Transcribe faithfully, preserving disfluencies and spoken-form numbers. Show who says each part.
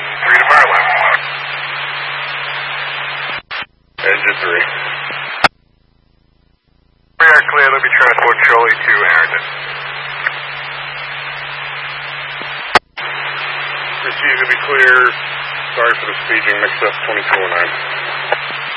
Speaker 1: Three to Maryland. Engine three. We are clear. Let me transport Charlie to Harrington. Receive to be clear. Sorry for the speeding. Mixed up twenty-two oh nine.